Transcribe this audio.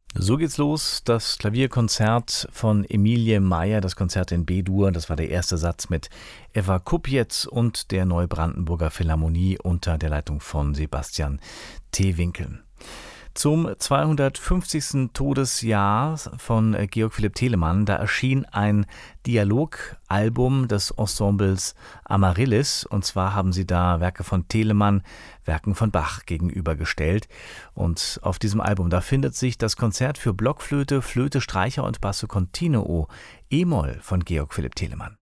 So geht's los. Das Klavierkonzert von Emilie Meyer, das Konzert in B-Dur. Das war der erste Satz mit Eva Kupjetz und der Neubrandenburger Philharmonie unter der Leitung von Sebastian Teewinkel. Zum 250. Todesjahr von Georg Philipp Telemann, da erschien ein Dialogalbum des Ensembles Amaryllis. Und zwar haben sie da Werke von Telemann, Werken von Bach gegenübergestellt. Und auf diesem Album, da findet sich das Konzert für Blockflöte, Flöte, Streicher und Basso Continuo E-Moll von Georg Philipp Telemann.